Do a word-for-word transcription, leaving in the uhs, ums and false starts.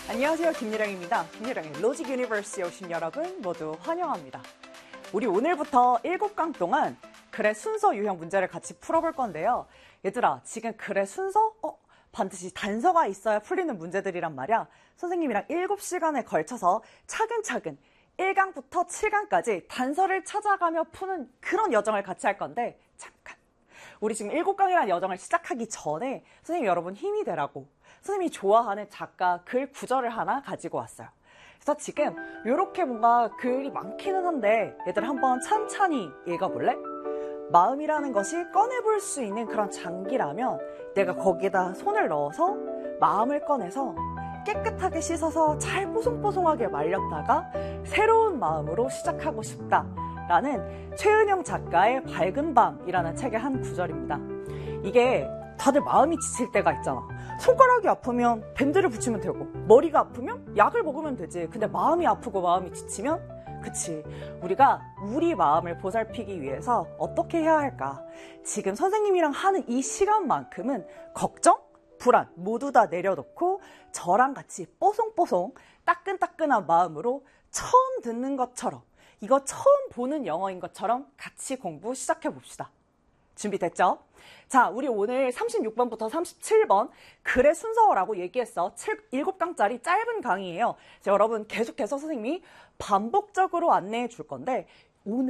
안녕하세요, 김유령입니다. 김유령의 로직 유니버스에 오신 여러분 모두 환영합니다. 우리 오늘부터 일곱 강 동안 글의 순서 유형 문제를 같이 풀어볼 건데요. 얘들아, 지금 글의 순서? 어? 반드시 단서가 있어야 풀리는 문제들이란 말이야. 선생님이랑 일곱 시간에 걸쳐서 차근차근 일 강부터 칠 강까지 단서를 찾아가며 푸는 그런 여정을 같이 할 건데, 잠깐. 우리 지금 일곱 강이라는 여정을 시작하기 전에 선생님 여러분 힘이 되라고 선생님이 좋아하는 작가 글 구절을 하나 가지고 왔어요. 그래서 지금 이렇게 뭔가 글이 많기는 한데 얘들 한번 찬찬히 읽어볼래? 마음이라는 것이 꺼내볼 수 있는 그런 장기라면 내가 거기다 손을 넣어서 마음을 꺼내서 깨끗하게 씻어서 잘 뽀송뽀송하게 말렸다가 새로운 마음으로 시작하고 싶다 라는 최은영 작가의 밝은 밤이라는 책의 한 구절입니다. 이게 다들 마음이 지칠 때가 있잖아. 손가락이 아프면 밴드를 붙이면 되고 머리가 아프면 약을 먹으면 되지. 근데 마음이 아프고 마음이 지치면 그치, 우리가 우리 마음을 보살피기 위해서 어떻게 해야 할까? 지금 선생님이랑 하는 이 시간만큼은 걱정, 불안 모두 다 내려놓고 저랑 같이 뽀송뽀송 따끈따끈한 마음으로 처음 듣는 것처럼, 이거 처음 보는 영어인 것처럼 같이 공부 시작해 봅시다. 준비됐죠? 자, 우리 오늘 삼십육 번부터 삼십칠 번 글의 순서라고 얘기했어. 일곱 강짜리 짧은 강의예요. 여러분 계속해서 선생님이 반복적으로 안내해 줄 건데 오늘